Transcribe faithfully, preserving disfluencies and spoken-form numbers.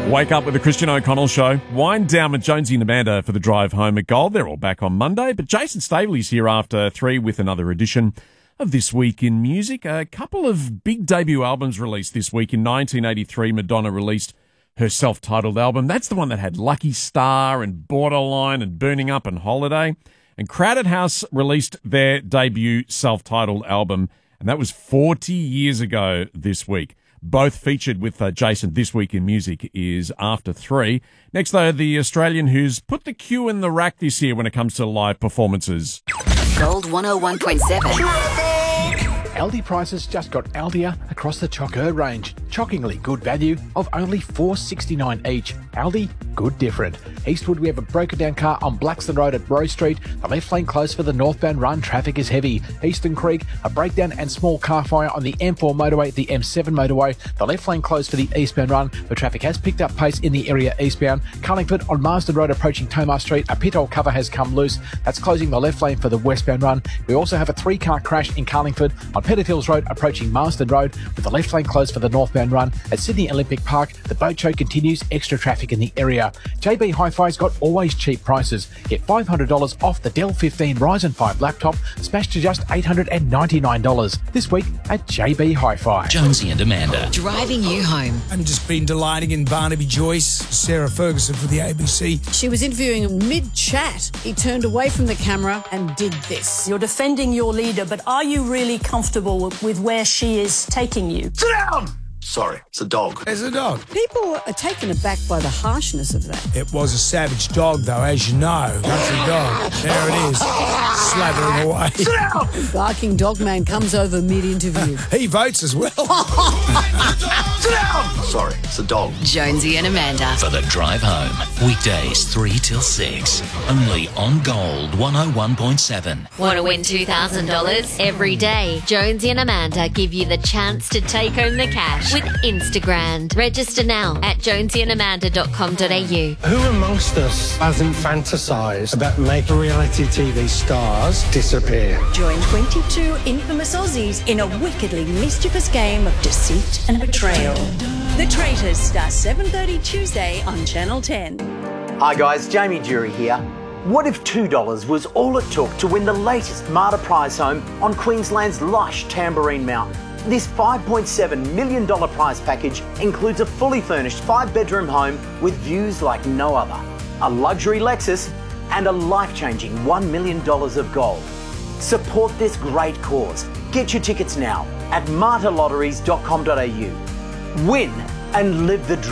Wake up with the Christian O'Connell Show. Wind down with Jonesy and Amanda for the drive home at Gold. They're all back on Monday, but Jason Staveley's here after three with another edition of This Week in Music. A couple of big debut albums released this week. In nineteen eighty-three, Madonna released her self-titled album. That's the one that had Lucky Star and Borderline and Burning Up and Holiday. And Crowded House released their debut self-titled album, and that was forty years ago this week. Both featured with uh, Jason This Week in Music is After Three. Next, though, the Australian who's put the queue in the rack this year when it comes to live performances. Gold one oh one point seven. Aldi prices just got Aldier across the Chocker range. Shockingly good value of only four dollars sixty-nine each. Aldi, good different. Eastwood, we have a broken down car on Blackstone Road at Rose Street. The left lane closed for the northbound run. Traffic is heavy. Eastern Creek, a breakdown and small car fire on the M four motorway, the M seven motorway. The left lane closed for the eastbound run. The traffic has picked up pace in the area eastbound. Carlingford on Marsden Road approaching Tomar Street. A pit hole cover has come loose. That's closing the left lane for the westbound run. We also have a three-car crash in Carlingford on Pettit Hills Road approaching Marsden Road with the left lane closed for the northbound run. At Sydney Olympic Park, the boat show continues. Extra traffic in the area. J B Hi-Fi's got always cheap prices. Get five hundred dollars off the Dell fifteen Ryzen five laptop, smashed to just eight hundred ninety-nine dollars this week at J B Hi-Fi. Jonesy and Amanda. Driving you home. I've just been delighting in Barnaby Joyce, Sarah Ferguson for the A B C. She was interviewing him mid-chat. He turned away from the camera and did this. You're defending your leader, but are you really comfortable with where she is taking you? Sit down! Sorry, it's a dog. It's a dog. People are taken aback by the harshness of that. It was a savage dog, though, as you know. Country dog. There it is. Slathering away. Sit down! The barking dog man comes over mid-interview. He votes as well. Sit down! Sorry, it's a dog. Jonesy and Amanda. For the drive home. Weekdays three till six. Only on Gold one oh one point seven. Want to win two thousand dollars? Every day, Jonesy and Amanda give you the chance to take home the cash with Instagram. Register now at jonesy and amanda dot com dot a u. Who amongst us hasn't fantasised about making reality T V stars disappear? Join twenty-two infamous Aussies in a wickedly mischievous game of deceit and betrayal. The Traitors starts seven thirty Tuesday on Channel ten. Hi guys, Jamie Jury here. What if two dollars was all it took to win the latest Marta prize home on Queensland's lush Tamborine Mountain? This five point seven million dollars prize package includes a fully furnished five-bedroom home with views like no other, a luxury Lexus, and a life-changing one million dollars of gold. Support this great cause. Get your tickets now at marta lotteries dot com dot a u. Win and live the dream.